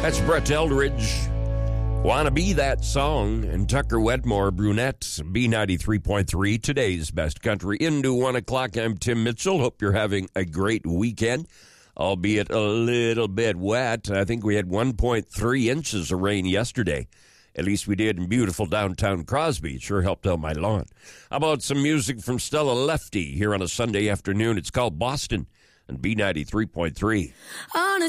That's Brett Eldridge. Wanna Be That Song, and Tucker Wetmore, Brunette, B93.3, today's best country. Into 1 o'clock, I'm Tim Mitchell. Hope you're having a great weekend, albeit a little bit wet. I think we had 1.3 inches of rain yesterday. At least we did in beautiful downtown Crosby. It sure helped out my lawn. How about some music from Stella Lefty here on a Sunday afternoon? It's called Boston and B93.3. On a